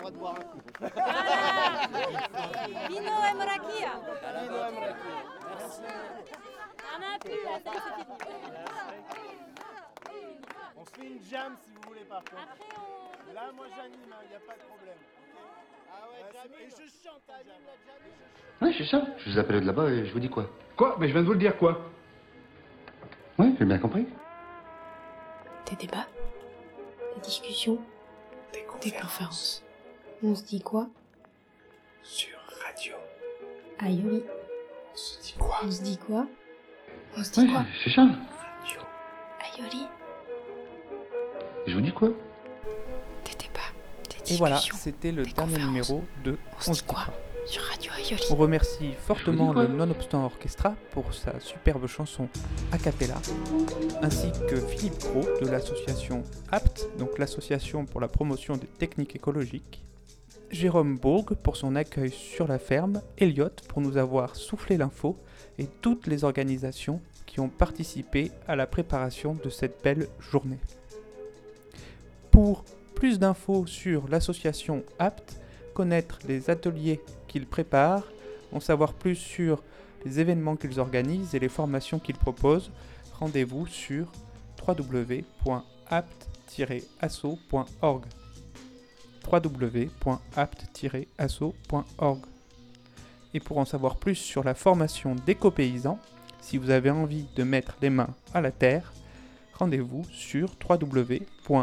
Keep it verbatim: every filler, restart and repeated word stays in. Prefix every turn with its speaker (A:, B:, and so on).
A: droit de boire un coup.
B: Voilà. Vino et Morakia.
A: Vino et Morakia. Merci.
B: On a plus, là, ça c'est fini.
A: On se fait une jam si vous voulez par contre.
B: Après, on...
A: Là, moi j'anime, il n'y a pas de problème. Okay. Ah ouais, jam et je chante, t'animes la jam et je chante.
C: Oui, c'est ça. Je vous appelle de là-bas et je vous dis quoi.
D: Quoi? Mais je viens de vous le dire, quoi?
C: Oui, j'ai bien compris.
E: Des débats, des discussions,
F: Des conférences.
E: des conférences. On se dit quoi?
F: Sur radio.
E: Aïoli.
F: On se dit quoi?
E: On se dit quoi? On se dit
C: Oui,
E: quoi?
C: c'est ça.
F: Radio.
E: Aïoli.
C: Je vous dis quoi.
E: Des débats, des discussions.
G: Et voilà, c'était le
E: des
G: dernier
E: conférences.
G: numéro de
E: On se
G: On
E: dit
G: se dit
E: quoi
G: quoi.
E: Sur Radio Aïoli.
G: On remercie fortement
C: quoi
G: le Nonobstant Orchestra pour sa superbe chanson a cappella, ainsi que Philippe Gros de l'association A P T, donc l'association pour la promotion des techniques écologiques, Jérôme Bourg pour son accueil sur la ferme, Elliot pour nous avoir soufflé l'info, et toutes les organisations qui ont participé à la préparation de cette belle journée. Pour plus d'infos sur l'association A P T, connaître les ateliers qu'ils préparent, en savoir plus sur les événements qu'ils organisent et les formations qu'ils proposent, rendez-vous sur w w w point apt tiret asso point org. w w w point apt tiret asso point org. Et pour en savoir plus sur la formation d'éco-paysans, si vous avez envie de mettre les mains à la terre, rendez-vous sur w w w point